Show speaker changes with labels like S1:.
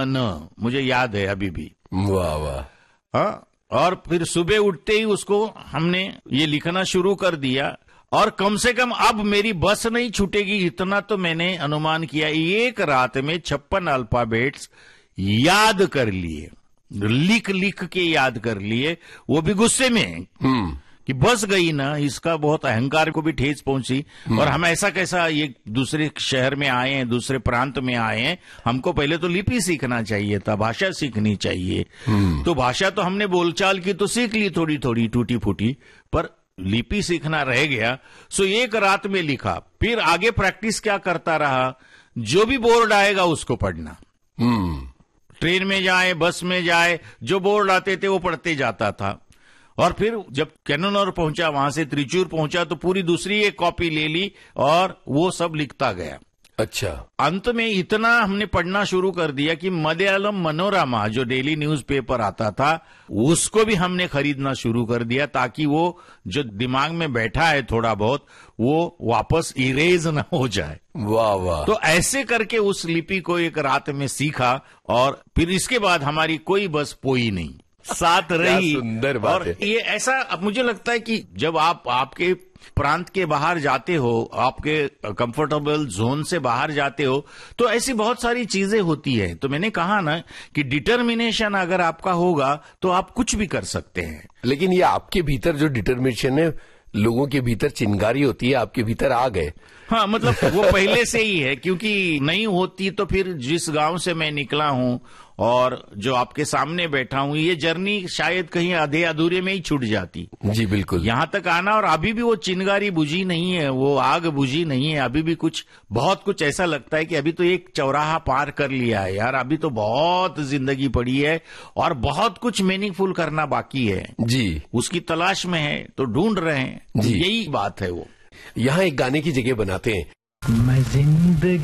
S1: मन, मुझे याद है अभी भी।
S2: वाह वाह।
S1: हाँ, और फिर सुबह उठते ही उसको हमने ये लिखना शुरू कर दिया, और कम से कम अब मेरी बस नहीं छूटेगी इतना तो मैंने अनुमान किया। एक रात में 56 अल्फाबेट्स याद कर लिए, लिख लिख के याद कर लिए, वो भी गुस्से में कि बस गई ना, इसका बहुत अहंकार को भी ठेस पहुंची। और हम ऐसा कैसा ये दूसरे शहर में आए हैं, दूसरे प्रांत में आए हैं, हमको पहले तो लिपि सीखना चाहिए था, भाषा सीखनी चाहिए। तो भाषा तो हमने बोलचाल की तो सीख ली थोड़ी थोड़ी टूटी फूटी, पर लिपि सीखना रह गया। सो एक रात में लिखा, फिर आगे प्रैक्टिस क्या करता रहा, जो भी बोर्ड आएगा उसको पढ़ना। ट्रेन में जाए, बस में जाए, जो बोर्ड आते थे वो पढ़ते जाता था। और फिर जब कैननौर पहुंचा, वहां से त्रिचूर पहुंचा, तो पूरी दूसरी एक कॉपी ले ली और वो सब लिखता गया।
S2: अच्छा।
S1: अंत में इतना हमने पढ़ना शुरू कर दिया कि मलयालम मनोरमा जो डेली न्यूज़पेपर आता था, उसको भी हमने खरीदना शुरू कर दिया, ताकि वो जो दिमाग में बैठा है थोड़ा बहुत, वो वापस इरेज न हो जाए।
S2: वाह वाह।
S1: तो ऐसे करके उस लिपि को एक रात में सीखा, और फिर इसके बाद हमारी कोई बस पोई नहीं, साथ रही।
S2: सुंदर बात
S1: और
S2: है।
S1: ये ऐसा, अब मुझे लगता है कि जब आप आपके प्रांत के बाहर जाते हो, आपके कंफर्टेबल जोन से बाहर जाते हो, तो ऐसी बहुत सारी चीजें होती है। तो मैंने कहा ना कि डिटर्मिनेशन अगर आपका होगा तो आप कुछ भी कर सकते हैं।
S2: लेकिन ये आपके भीतर जो डिटर्मिनेशन है, लोगों के भीतर चिंगारी होती है, आपके भीतर आ गए।
S1: हाँ, मतलब वो पहले से ही है, क्योंकि नहीं होती तो फिर जिस गांव से मैं निकला हूं और जो आपके सामने बैठा हूं, ये जर्नी शायद कहीं आधे अधूरे में ही छूट जाती।
S2: जी बिल्कुल।
S1: यहां तक आना, और अभी भी वो चिंगारी बुझी नहीं है, वो आग बुझी नहीं है, अभी भी कुछ बहुत कुछ ऐसा लगता है कि अभी तो एक चौराहा पार कर लिया है यार, अभी तो बहुत जिंदगी पड़ी है और बहुत कुछ मीनिंगफुल करना बाकी है
S2: जी।
S1: उसकी तलाश में है, तो ढूंढ रहे हैं।
S2: जी,
S1: यही बात है। वो
S2: यहाँ एक गाने की जगह बनाते हैं।
S3: मैं जिंदगी